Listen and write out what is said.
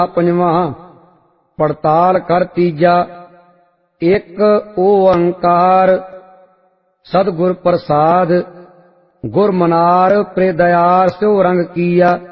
पंजवां पड़ताल कर तीजा। एक ओंकार सतगुर प्रसाद गुर मनार प्रे दयार स्यो रंग किया।